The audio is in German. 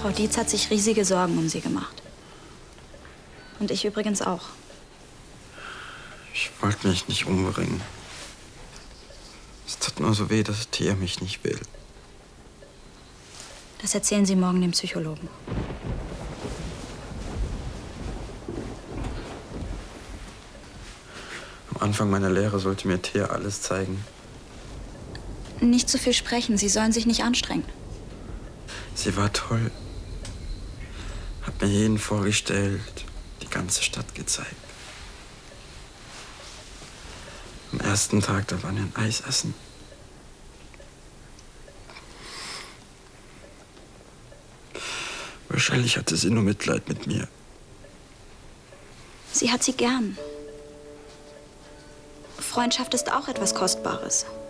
Frau Dietz hat sich riesige Sorgen um Sie gemacht. Und ich übrigens auch. Ich wollte mich nicht umbringen. Es tut nur so weh, dass Thea mich nicht will. Das erzählen Sie morgen dem Psychologen. Am Anfang meiner Lehre sollte mir Thea alles zeigen. Nicht zu viel sprechen. Sie sollen sich nicht anstrengen. Sie war toll. Hat mir jeden vorgestellt, die ganze Stadt gezeigt. Am ersten Tag, da waren wir ein Eis essen. Wahrscheinlich hatte sie nur Mitleid mit mir. Sie hat Sie gern. Freundschaft ist auch etwas Kostbares.